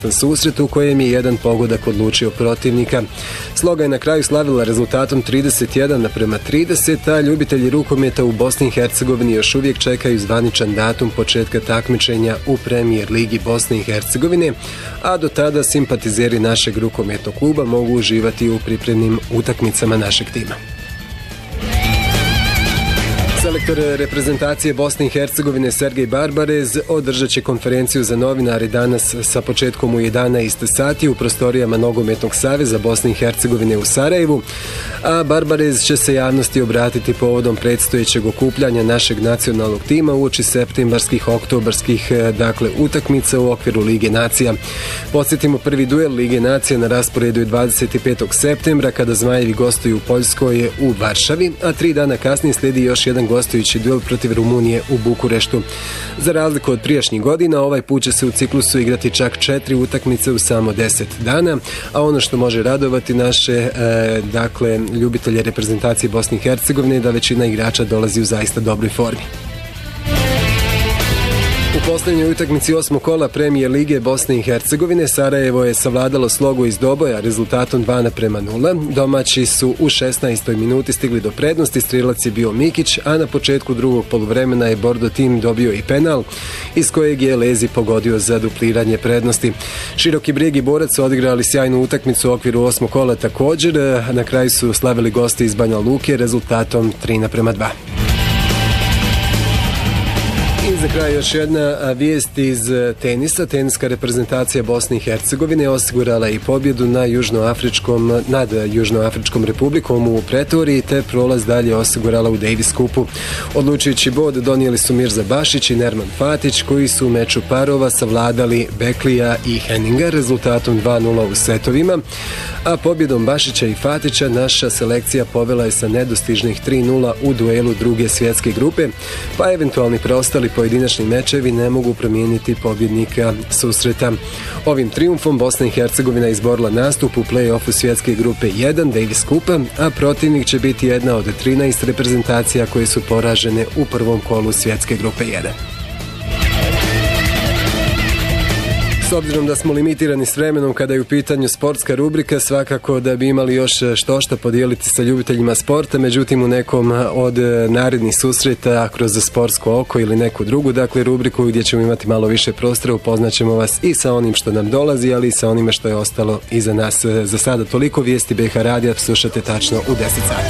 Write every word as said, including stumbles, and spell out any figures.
susret u kojem je jedan pogodak odlučio protivnika. Sloga je na kraju slavila rezultatom trideset jedan naprema trideset, a ljubitelji rukometa u Bosni i Hercegovini još uvijek čekaju zvaničan datum početka takmičenja u Premier ligi Bosne i Hercegovine, a do tada simpatizeri našeg rukometnog kluba mogu uživati u pripremnim utakmicama našeg tima. Selektor reprezentacije Bosne i Hercegovine Sergej Barbarez održat će konferenciju za novinare danas sa početkom u jedanaest sati u prostorijama Nogometnog saveza Bosne i Hercegovine u Sarajevu, a Barbarez će se javnosti obratiti povodom predstojećeg okupljanja našeg nacionalnog tima uoči septembarskih, oktobarskih dakle utakmica u okviru Lige nacija. Podsjetimo, prvi duel Lige nacija na rasporedu je dvadeset petog septembra kada Zmajevi gostuju u Poljskoj u Varšavi, a tri dana kasnije slijedi još jedan gostujući duel protiv Rumunije u Bukureštu. Za razliku od prijašnjih godina, ovaj put će se u ciklusu igrati čak četiri utakmice u samo deset dana, a ono što može radovati naše e, dakle ljubitelje reprezentacije Bosne i Hercegovine je da većina igrača dolazi u zaista dobroj formi. U posljednjoj utakmici osmog kola Premier lige Bosne i Hercegovine Sarajevo je savladalo Slogu iz Doboja rezultatom dva naprema nula. Domaći su u šesnaestoj minuti stigli do prednosti, strilac je bio Mikić, a na početku drugog poluvremena je Bordo tim dobio i penal, iz kojeg je Lezi pogodio za dupliranje prednosti. Široki Brijeg i Borac su odigrali sjajnu utakmicu u okviru osmog kola također, na kraju su slavili gosti iz Banja Luke rezultatom tri naprema dva. Za kraj još jedna vijest iz tenisa. Teniska reprezentacija Bosne i Hercegovine osigurala i pobjedu na Južnoafričkom, nad Južnoafričkom republikom u Pretoriji, te prolaz dalje osigurala u Davis Cupu. Odlučujući bod donijeli su Mirza Bašić i Nerman Fatić, koji su u meču parova savladali Beklija i Henninga rezultatom dva nula u setovima, a pobjedom Bašića i Fatića naša selekcija povela je sa nedostižnih tri nula u duelu druge svjetske grupe, pa eventualni preostali pojedinačni mečevi ne mogu promijeniti pobjednika susreta. Ovim trijumfom Bosna i Hercegovina izborila nastup u play-offu svjetske grupe jedan Davis Cupa, a protivnik će biti jedna od trinaest reprezentacija koje su poražene u prvom kolu svjetske grupe jedan. S obzirom da smo limitirani s vremenom kada je u pitanju sportska rubrika, svakako da bi imali još što što podijeliti sa ljubiteljima sporta, međutim u nekom od narednih susreta kroz sportsko oko ili neku drugu, dakle rubriku gdje ćemo imati malo više prostora, upoznaćemo vas i sa onim što nam dolazi, ali i sa onime što je ostalo iza nas. Za sada toliko, vijesti B H radija slušate tačno u deset sati.